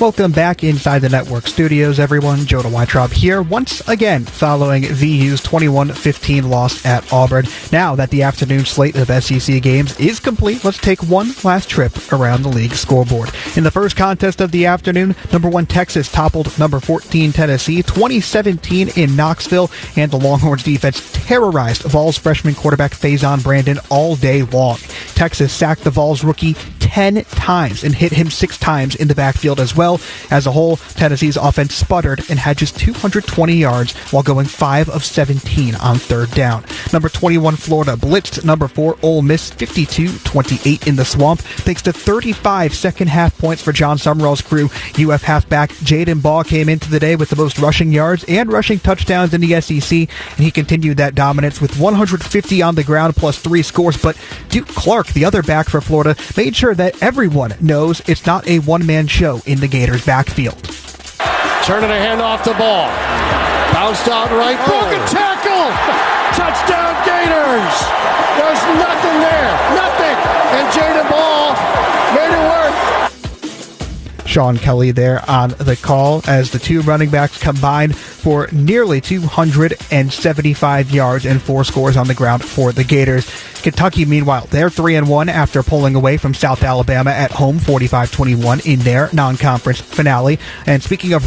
Welcome back inside the network studios, everyone. Jonah Weintraub here, once again following VU's 21-15 loss at Auburn. Now that the afternoon slate of SEC games is complete, let's take one last trip around the league scoreboard. In the first contest of the afternoon, number 1 Texas toppled number 14 Tennessee 20-17 in Knoxville, and the Longhorns defense terrorized Vols freshman quarterback Faison Brandon all day long. Texas sacked the Vols rookie 10 times and hit him 6 times in the backfield as well. As a whole, Tennessee's offense sputtered and had just 220 yards while going 5 of 17 on third down. Number 21 Florida blitzed number 4 Ole Miss 52-28 in the Swamp, thanks to 35 second-half points for John Summerall's crew. UF halfback Jaden Baugh came into the day with the most rushing yards and rushing touchdowns in the SEC, and he continued that dominance with 150 on the ground plus 3 scores. But Duke Clark, the other back for Florida, made sure that everyone knows it's not a one-man show in the Gators' backfield. Turning a hand off the ball. Bounced out right. Broken tackle. Touchdown Gators. There's nothing there. Nothing. And Jaden Ball made it work. Sean Kelly there on the call as the two running backs combined for nearly 275 yards and 4 scores on the ground for the Gators. Kentucky, meanwhile, they're 3-1 after pulling away from South Alabama at home 45-21 in their non-conference finale. And speaking of